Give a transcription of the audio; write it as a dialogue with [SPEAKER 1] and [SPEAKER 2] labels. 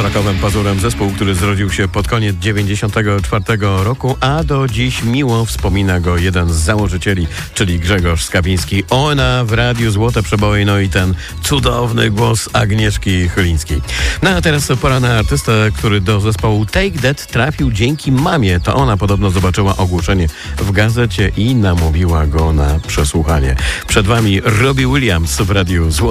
[SPEAKER 1] post-rockowym pazurem zespół, który zrodził się pod koniec 1994 roku, a do dziś miło wspomina go jeden z założycieli, czyli Grzegorz Skawiński. Ona w radiu Złote Przeboje, no i ten cudowny głos Agnieszki Chylińskiej. No a teraz pora na artystę, który do zespołu Take That trafił dzięki mamie. To ona podobno zobaczyła ogłoszenie w gazecie i namówiła go na przesłuchanie. Przed wami Robbie Williams w radiu Złote